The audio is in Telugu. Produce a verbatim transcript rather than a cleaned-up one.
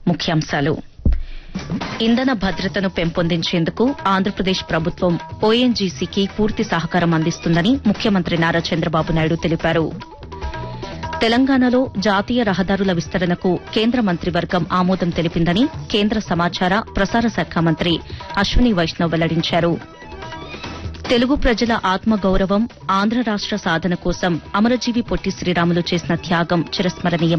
ముఖ్యాంశాలు ఇంధన భద్రతను పెంపొందించేందుకు ఆంధ్రప్రదేశ్ ప్రభుత్వం ఓఎన్జీసీకి పూర్తి సహకారం అందిస్తుందని ముఖ్యమంత్రి నారా చంద్రబాబు నాయుడు తెలిపారు. తెలంగాణలో జాతీయ రహదారుల విస్తరణకు కేంద్ర మంత్రివర్గం ఆమోదం తెలిపిందని కేంద్ర సమాచార ప్రసార శాఖ మంత్రి అశ్విని వైష్ణవ్ వెల్లడించారు. తెలుగు ప్రజల ఆత్మగౌరవం ఆంధ్ర రాష్ట సాధన కోసం అమరజీవి పొట్టి శ్రీరాములు చేసిన త్యాగం చిరస్మరణీయమని